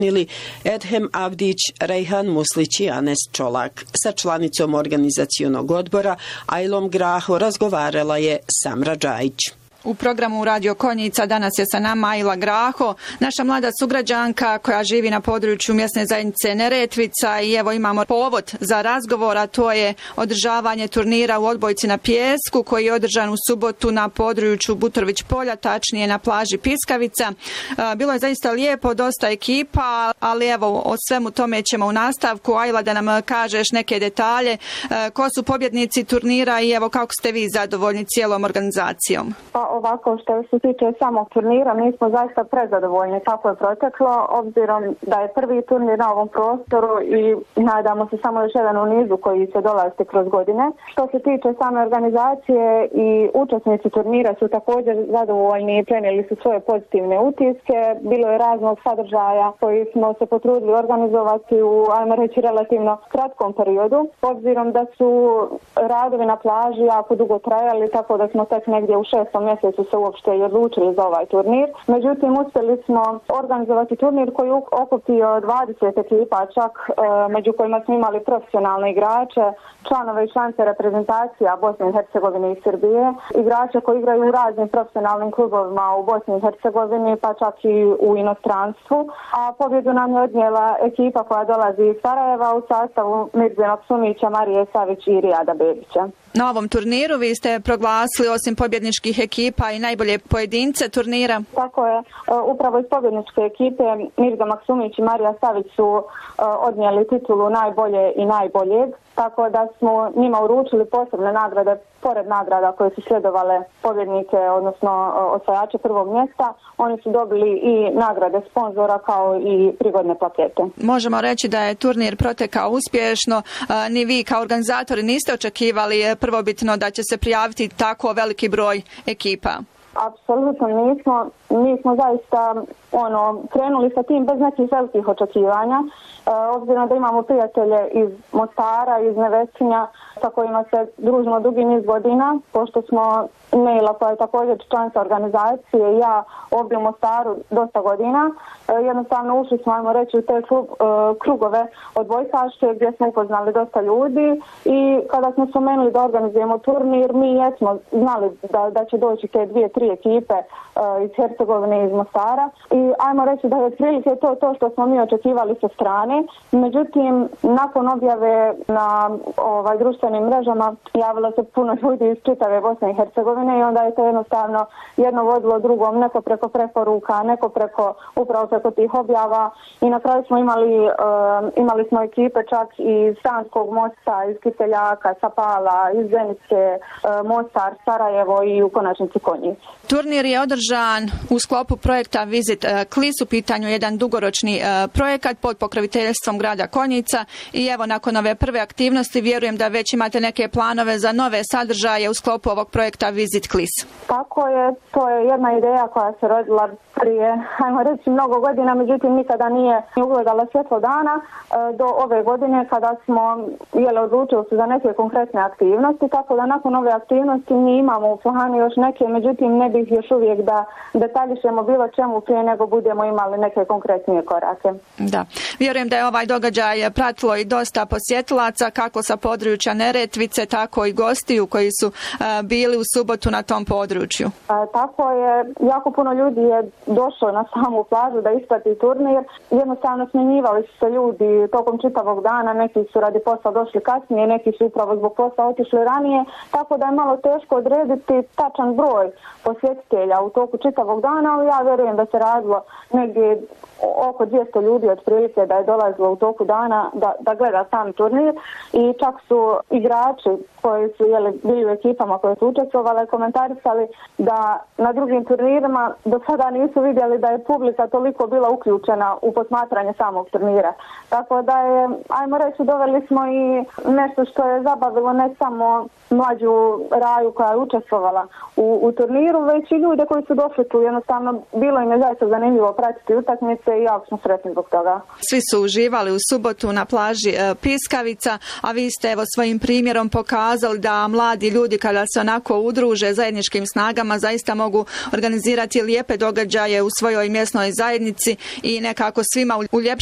Edhem Avdić, Rejhan Muslić i Anes Čolak. Sa članicom organizacionog odbora Ajlom Graho razgovarala je Samra Džajić. U programu Radio Konjica danas je sa nama Ajla Graho, naša mlada sugrađanka koja živi na području mjesne zajednice Neretvica i evo imamo povod za razgovor, a to je održavanje turnira u odbojci na pijesku koji je održan u subotu na području Butrović polja, tačnije na plaži Piskavica. Bilo je zaista lijepo, dosta ekipa, ali evo o svemu tome ćemo u nastavku. Ajla, da nam kažeš neke detalje, ko su pobjednici turnira i evo kako ste vi zadovoljni cijelom organizacijom? Ovako, što se tiče samog turnira, mi smo zaista prezadovoljni kako je proteklo, obzirom da je prvi turnir na ovom prostoru i nadamo se samo još jedan u nizu koji će dolaziti kroz godine. Što se tiče same organizacije i učesnici turnira su također zadovoljni i prenijeli su svoje pozitivne utiske. Bilo je raznog sadržaja koji smo se potrudili organizovati u, ajmo reći, relativno kratkom periodu, obzirom da su radovi na plaži jako dugo trajali, tako da smo tek negdje u 6. mjesecu su se uopšte i odlučili za ovaj turnir. Međutim, uspjeli smo organizovati turnir koji je okupio 20 ekipa, čak među kojima smo imali profesionalne igrače, članove i članice reprezentacija Bosne i Hercegovine i Srbije, igrače koji igraju u raznim profesionalnim klubovima u Bosni i Hercegovini, pa čak i u inostranstvu. A pobjedu nam je odnijela ekipa koja dolazi iz Sarajeva u sastavu Mirzena Psumića, Marije Savić i Rijada Bebića. Na ovom turniru vi ste proglasili osim pobjedničkih ekipa i najbolje pojedince turnira. Tako je, upravo iz pobjedničke ekipe Mirza Maksumić i Marija Savić su odnijeli titulu najbolje i najboljeg, tako da smo njima uručili posebne nagrade, pored nagrada koje su sljedovale pobjednike, odnosno osvajače prvog mjesta. Oni su dobili i nagrade sponzora kao i prigodne pakete. Možemo reći da je turnir protekao uspješno. Ni vi kao organizatori niste očekivali prvobitno da će se prijaviti tako veliki broj ekipa? Apsolutno nismo. Mi smo zaista krenuli sa tim bez nekih velikih očekivanja. Obzirom da imamo prijatelje iz Mostara, iz Nevesinja, sa kojima se družimo dugi niz godina, pošto smo Neila, koja je također članica organizacije, i ja ovdje u Mostaru dosta godina. Jednostavno ušli smo, ajmo reći, u te krugove odbojkaške gdje smo upoznali dosta ljudi i kada smo spomenuli da organizujemo turnir, mi jesmo znali da će doći te 2-3 ekipe iz Hercegovine i iz Mostara i ajmo reći da je otprilike to što smo mi očekivali sa strane. Međutim, nakon objave na društvenim mrežama javilo se puno ljudi iz čitave Bosne i Hercegovine i onda je to jednostavno jedno vodilo drugom, neko preko preporuka, neko upravo preko tih objava i na kraju smo imali smo ekipe čak iz Sanskog Mosta, iz Kiseljaka, Sapala, iz Zenice, Mostar, Sarajevo i u konačnici Konjic. Turnir je održan u sklopu projekta Visit Klis, u pitanju jedan dugoročni projekat pod pokroviteljstvom grada Konjica i evo nakon ove prve aktivnosti vjerujem da već imate neke planove za nove sadržaje u sklopu ovog projekta Visit Klis. Tako je, to je jedna ideja koja se rodila prije, ajmo reći, mnogo godina, međutim nikada nije ugledala svjetlo dana do ove godine kada smo odlučili se za neke konkretne aktivnosti, tako da nakon ove aktivnosti mi imamo u planu još neke, međutim ne bih još uvijek da detaljišemo bilo čemu prije nego budemo imali neke konkretnije korake. Da, vjerujem da je ovaj događaj pratilo i dosta posjetilaca kako sa područja Neretvice, tako i gostiju koji su bili u subotu na tom području. Tako je, jako puno ljudi je došlo na samu plažu da isprati turnir. Jednostavno smjenjivali su se ljudi tokom čitavog dana, neki su radi posla došli kasnije, neki su upravo zbog posla otišli ranije, tako da je malo teško odrediti tačan broj posjetitelja u toku čitavog dana, ali ja vjerujem da se radilo negdje oko 200 ljudi otprilike da je dolazilo u toku dana da gleda sam turnir i čak su igrači koji su bili u ekipama koje su učestvovali komentarisali da na drugim turnirima do sada nisu vidjeli da je publika toliko bila uključena u posmatranje samog turnira. Tako da je, ajmo reći, doveli smo i nešto što je zabavilo ne samo mlađu Raju koja je učestvovala u turniru, već i ljude koji su došli tu. Jednostavno, bilo im je zaista zanimljivo pratiti utakmice i jako smo sretni zbog toga. Svi su uživali u subotu na plaži Piskavica, a vi ste evo svojim primjerom pokazali da mladi ljudi kada se onako udruže zajedničkim snagama zaista mogu organizirati lijepe događaje u svojoj mjesnoj zajednici i nekako svima uljepšati